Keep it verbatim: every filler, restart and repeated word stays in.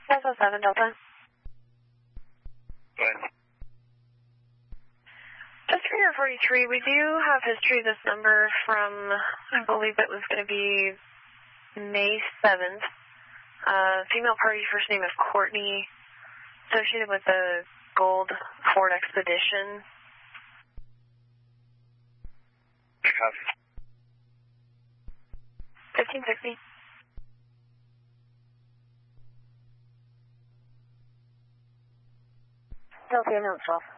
Delta seven, Delta. Go ahead. Just for your forty-three, we do have history of this number from, I believe it was going to be May seventh. Uh, female party, first name is Courtney, associated with the gold Ford Expedition. Copy. fifteen sixty. Delta, no, twelve.